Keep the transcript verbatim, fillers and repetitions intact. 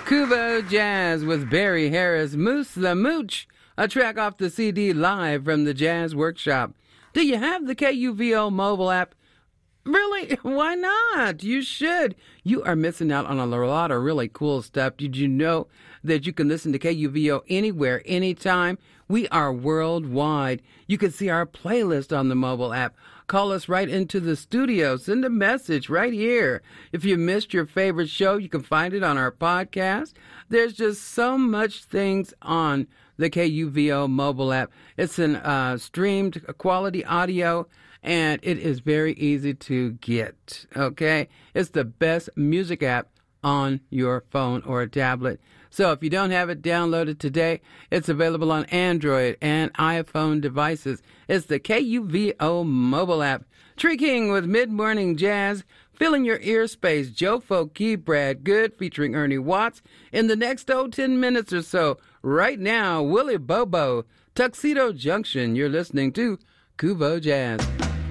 Kubo Jazz with Barry Harris, Moose the Mooch, a track off the C D live from the Jazz Workshop. Do you have the K U V O mobile app? Really? Why not? You should. You are missing out on a lot of really cool stuff. Did you know that you can listen to K U V O anywhere, anytime? We are worldwide. You can see our playlist on the mobile app. Call us right into the studio. Send a message right here. If you missed your favorite show, you can find it on our podcast. There's just so much things on the K U V O mobile app. It's an uh, streamed quality audio, and it is very easy to get, okay? It's the best music app on your phone or a tablet. So if you don't have it downloaded today, it's available on Android and iPhone devices. It's the K U V O mobile app. Tree King with Mid-Morning Jazz, filling your ear space. Joe Foke, Brad Good, featuring Ernie Watts. In the next, oh, ten minutes or so, right now, Willie Bobo, Tuxedo Junction. You're listening to Kubo Jazz.